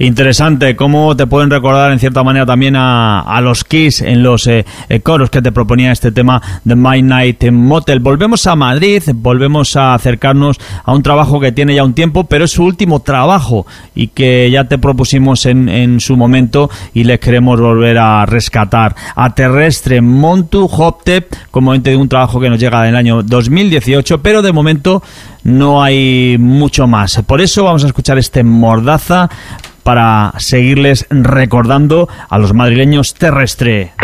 Interesante, cómo te pueden recordar en cierta manera también a los Kiss en los coros que te proponía este tema de Midnight Motel. Volvemos a Madrid, volvemos a acercarnos a un trabajo que tiene ya un tiempo, pero es su último trabajo y que ya te propusimos en su momento y les queremos volver a rescatar. A Terrestre, Montu Hoptep, como de un trabajo que nos llega del año 2018, pero de momento no hay mucho más. Por eso vamos a escuchar este Mordaza para seguirles recordando a los madrileños Terrestre.